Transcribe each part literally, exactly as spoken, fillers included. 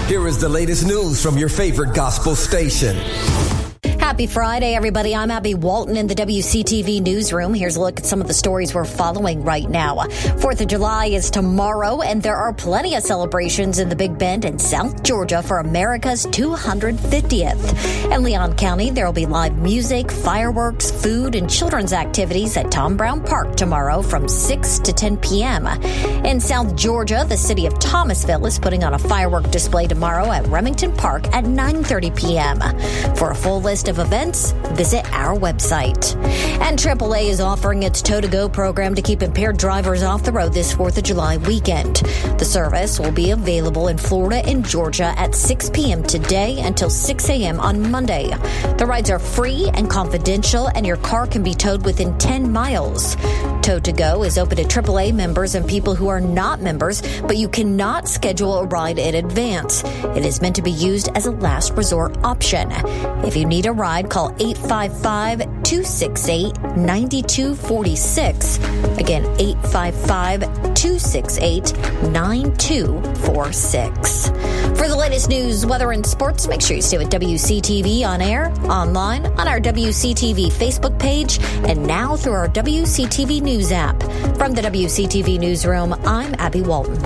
here is the latest news from your favorite gospel station. Happy Friday, everybody. I'm Abby Walton in the W C T V newsroom. Here's a look at some of the stories we're following right now. fourth of July is tomorrow, and there are plenty of celebrations in the Big Bend in South Georgia for America's two hundred fiftieth. In Leon County, there will be live music, fireworks, food, and children's activities at Tom Brown Park tomorrow from six to ten p.m. In South Georgia, the city of Thomasville is putting on a firework display tomorrow at Remington Park at nine thirty p.m. For a full list of events, visit our website. And triple A is offering its Tow to Go program to keep impaired drivers off the road this fourth of July weekend. The service will be available in Florida and Georgia at six p.m. today until six a.m. on Monday. The rides are free and confidential, and your car can be towed within ten miles. Tow to Go is open to triple A members and people who are not members, but you cannot schedule a ride in advance. It is meant to be used as a last resort option. If you need a ride, call eight five five, two six eight, nine two four six. Again, eight five five, two six eight, nine two four six. For the latest news, weather, and sports, make sure you stay with W C T V on air, online, on our W C T V Facebook page, and now through our W C T V News app. From the W C T V Newsroom, I'm Abby Walton.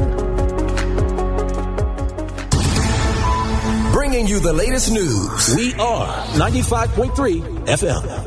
Bringing you the latest news. We are ninety-five point three F M.